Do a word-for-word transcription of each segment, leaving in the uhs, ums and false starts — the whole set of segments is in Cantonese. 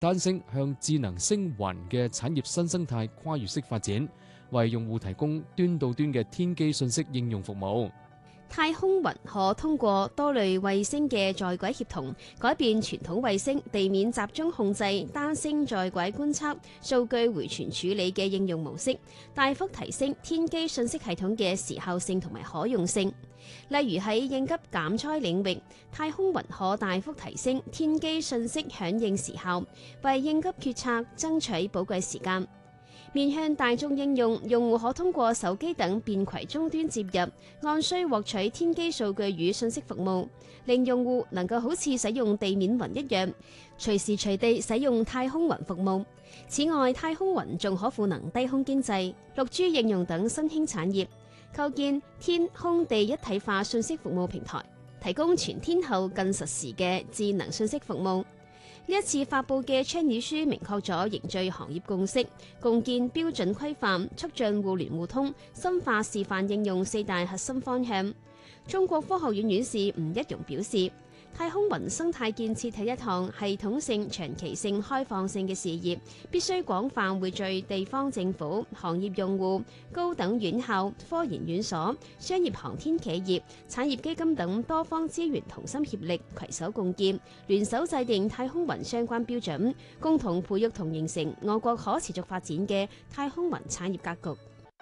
單星向智能星雲嘅產業新生態跨越式發展，為用戶提供端到端嘅天基信息應用服務。 太空雲可通過多類衛星嘅在軌協同，改變傳統衛星地面集中控制單星在軌觀測、數據回傳處理嘅應用模式，大幅提升天基信息系統嘅時效性同埋可用性。例如喺應急減災領域，太空雲可大幅提升天基信息響應時效，為應急決策爭取寶貴時間。面向大眾應用，用戶可通過手機等便攜終端接入，按需獲取天基數據與信息服務，令用戶能夠好似使用地面雲一樣，隨時隨地使用太空雲服務。此外，太空雲仲可賦能低空經濟、六 G 應用等新興產業，構建天空地一體化信息服務平台，提供全天候更實時嘅智能信息服務。呢一次發布嘅倡議書明確咗凝聚行業共識、共建標準規範、促進互聯互通、深化示範應用四大核心方向。中國科學院院士吳一榕表示，太空雲生態建設係一項系統性、長期性、開放性嘅事業，必須廣泛匯聚地方政府、行業用戶、高等院校、科研院所、商業航天企業、產業基金等多方資源同心協力，攜手共建，聯手制定太空雲相關標準，共同培育同形成我國可持續發展嘅太空雲產業格局。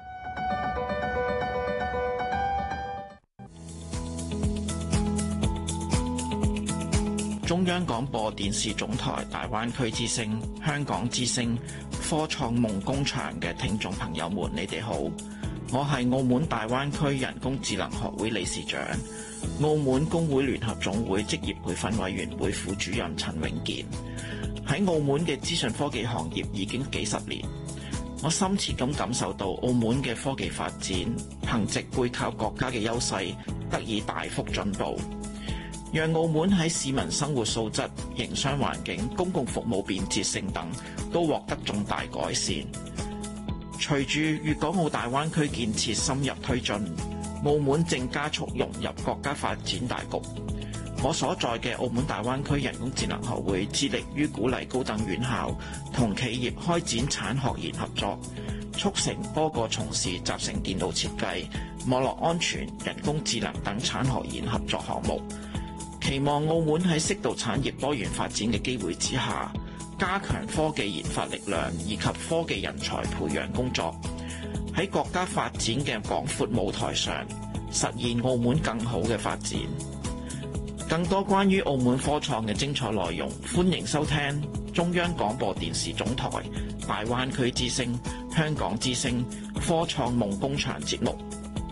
中央廣播電視總台大灣區之聲、香港之聲、科創夢工場嘅聽眾朋友們，你哋好，我係澳門大灣區人工智能學會理事長、澳門工會聯合總會職業培訓委員會副主任陳永健。喺澳門嘅資訊科技行業已經幾十年，我深切咁感受到澳門嘅科技發展，憑藉背靠國家嘅優勢，得以大幅進步，讓澳門喺市民生活素質、營商環境、公共服務便捷性等都獲得重大改善。隨住粵港澳大灣區建設深入推進，澳門正加速融入國家發展大局。我所在嘅澳門大灣區人工智能學會致力於鼓勵高等院校同企業開展產學研合作，促成多個從事集成電腦設計、網絡安全、人工智能等產學研合作項目。期望澳門喺適度產業多元發展嘅機會之下，加強科技研發力量以及科技人才培養工作，喺國家發展嘅廣闊舞台上，實現澳門更好嘅發展。更多關於澳門科創嘅精彩內容，歡迎收聽中央廣播電視總台大灣區之聲、香港之聲科創夢工場節目。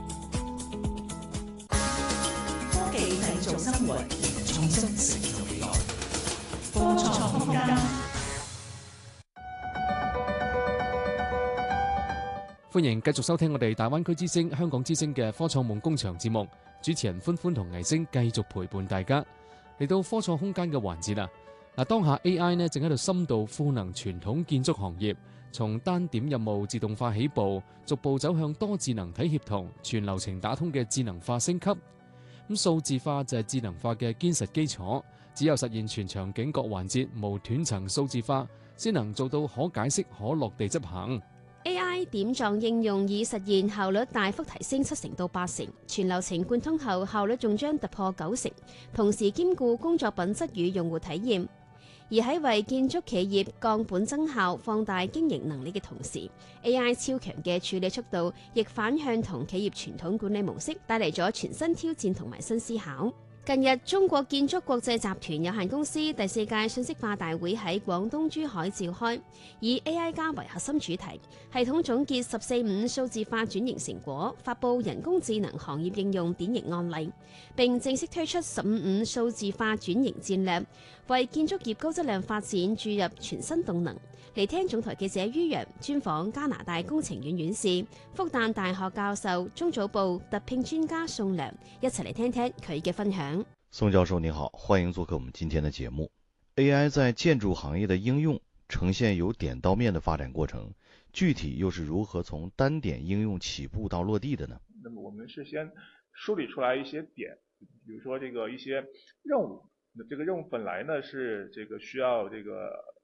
科技製造生活，創新成就未來。科創空間。 歡迎繼續收聽我哋大灣區之聲、香港之聲嘅科創夢工場節目。主持人歡歡同倪星繼續陪伴大家嚟到科創空間嘅環節啦。嗱，當下 A I 呢正喺度深度賦能傳統建築行業，從單點任務自動化起步，逐步走向多智能體協同、全流程打通嘅智能化升級。咁數字化就係智能化嘅堅實基礎，只有實現全場景各環節無斷層數字化，先能做到可解釋、可落地執行。 A I 點狀應用已實現效率大幅提升七成到八成，全流程貫通後效率仲將突破九成，同時兼顧工作品質與用戶體驗。而喺為建築企業降本增效、放大經營能力嘅同時， A I 超強嘅處理速度亦反向同企業傳統管理模式帶嚟咗全新挑戰同埋新思考。近日，中國建築國際集團有限公司第四屆信息化大會喺廣東珠海召開，以 A I 加為核心主題，系統總結十四五數字化轉型成果，發布人工智能行業應用典型案例，並正式推出十五五數字化轉型戰略，為建築業高質量發展注入全新動能。嚟聽總台記者于洋專訪加拿大工程院院士、復旦大學教授、中組部特聘專家宋良，一齊嚟聽聽佢嘅分享。 宋教授你好，歡迎做客我們今天的節目。A I 在建築行業的應用呈現由點到面的發展過程，具體又是如何從單點應用起步到落地的呢？ 那麼我們是先梳理出來一些點，比如說這個一些任務，那這個任務本來呢是這個需要這個